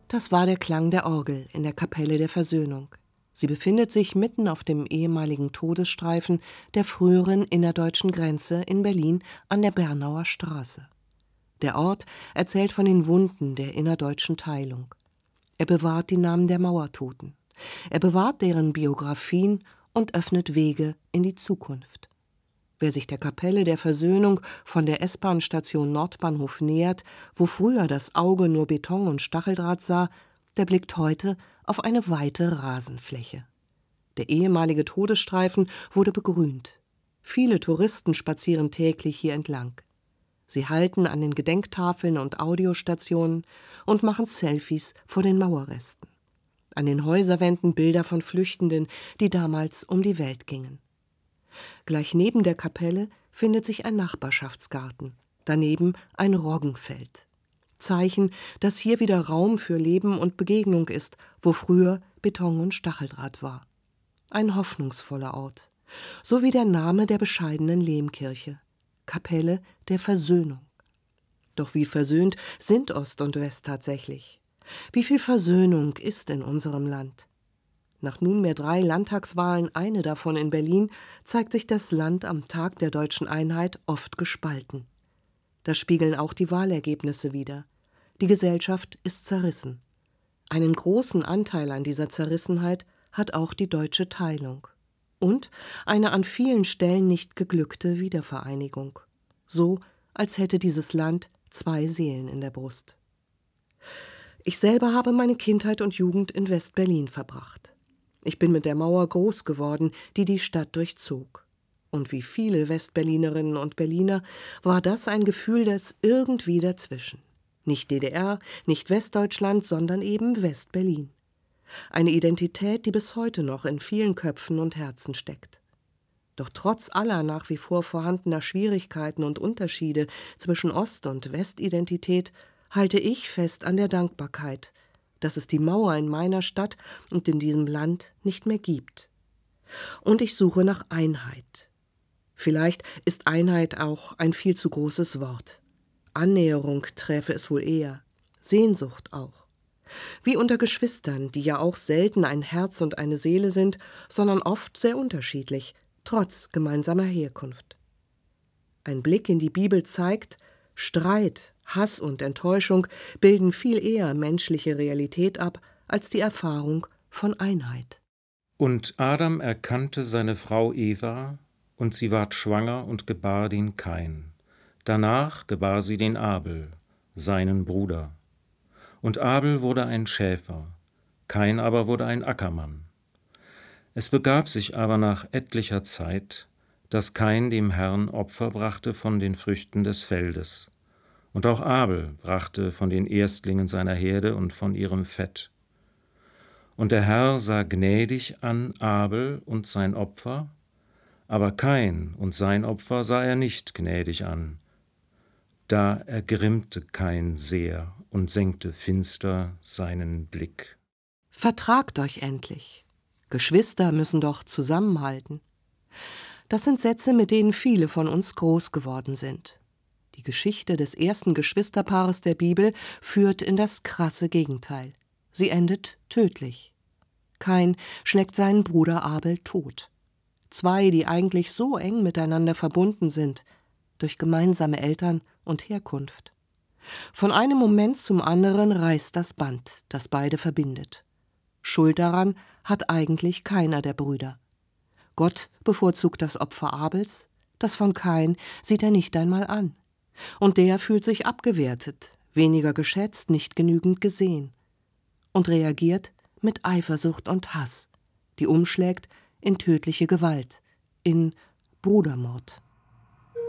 Das war der Klang der Orgel in der Kapelle der Versöhnung. Sie befindet sich mitten auf dem ehemaligen Todesstreifen der früheren innerdeutschen Grenze in Berlin an der Bernauer Straße. Der Ort erzählt von den Wunden der innerdeutschen Teilung. Er bewahrt die Namen der Mauertoten. Er bewahrt deren Biografien und öffnet Wege in die Zukunft. Wer sich der Kapelle der Versöhnung von der S-Bahn-Station Nordbahnhof nähert, wo früher das Auge nur Beton und Stacheldraht sah, der blickt heute auf eine weite Rasenfläche. Der ehemalige Todesstreifen wurde begrünt. Viele Touristen spazieren täglich hier entlang. Sie halten an den Gedenktafeln und Audiostationen und machen Selfies vor den Mauerresten. An den Häuserwänden Bilder von Flüchtenden, die damals um die Welt gingen. Gleich neben der Kapelle findet sich ein Nachbarschaftsgarten, daneben ein Roggenfeld. Zeichen, dass hier wieder Raum für Leben und Begegnung ist, wo früher Beton und Stacheldraht war. Ein hoffnungsvoller Ort, so wie der Name der bescheidenen Lehmkirche, Kapelle der Versöhnung. Doch wie versöhnt sind Ost und West tatsächlich? Wie viel Versöhnung ist in unserem Land? Nach nunmehr 3 Landtagswahlen, eine davon in Berlin, zeigt sich das Land am Tag der deutschen Einheit oft gespalten. Das spiegeln auch die Wahlergebnisse wider. Die Gesellschaft ist zerrissen. Einen großen Anteil an dieser Zerrissenheit hat auch die deutsche Teilung. Und eine an vielen Stellen nicht geglückte Wiedervereinigung. So, als hätte dieses Land 2 Seelen in der Brust. Ich selber habe meine Kindheit und Jugend in West-Berlin verbracht. Ich bin mit der Mauer groß geworden, die die Stadt durchzog. Und wie viele Westberlinerinnen und Berliner war das ein Gefühl des irgendwie dazwischen. Nicht DDR, nicht Westdeutschland, sondern eben West-Berlin. Eine Identität, die bis heute noch in vielen Köpfen und Herzen steckt. Doch trotz aller nach wie vor vorhandener Schwierigkeiten und Unterschiede zwischen Ost- und Westidentität halte ich fest an der Dankbarkeit, dass es die Mauer in meiner Stadt und in diesem Land nicht mehr gibt. Und ich suche nach Einheit. Vielleicht ist Einheit auch ein viel zu großes Wort. Annäherung träfe es wohl eher, Sehnsucht auch. Wie unter Geschwistern, die ja auch selten ein Herz und eine Seele sind, sondern oft sehr unterschiedlich, trotz gemeinsamer Herkunft. Ein Blick in die Bibel zeigt, Streit, Hass und Enttäuschung bilden viel eher menschliche Realität ab, als die Erfahrung von Einheit. Und Adam erkannte seine Frau Eva, und sie ward schwanger und gebar den Kain. Danach gebar sie den Abel, seinen Bruder. Und Abel wurde ein Schäfer, Kain aber wurde ein Ackermann. Es begab sich aber nach etlicher Zeit, dass Kain dem Herrn Opfer brachte von den Früchten des Feldes. Und auch Abel brachte von den Erstlingen seiner Herde und von ihrem Fett. Und der Herr sah gnädig an Abel und sein Opfer, aber Kain und sein Opfer sah er nicht gnädig an. Da ergrimmte Kain sehr und senkte finster seinen Blick. Vertragt euch endlich. Geschwister müssen doch zusammenhalten. Das sind Sätze, mit denen viele von uns groß geworden sind. Die Geschichte des ersten Geschwisterpaares der Bibel führt in das krasse Gegenteil. Sie endet tödlich. Kain schlägt seinen Bruder Abel tot. 2, die eigentlich so eng miteinander verbunden sind, durch gemeinsame Eltern und Herkunft. Von einem Moment zum anderen reißt das Band, das beide verbindet. Schuld daran hat eigentlich keiner der Brüder. Gott bevorzugt das Opfer Abels, das von Kain sieht er nicht einmal an. Und der fühlt sich abgewertet, weniger geschätzt, nicht genügend gesehen. Und reagiert mit Eifersucht und Hass, die umschlägt in tödliche Gewalt, in Brudermord.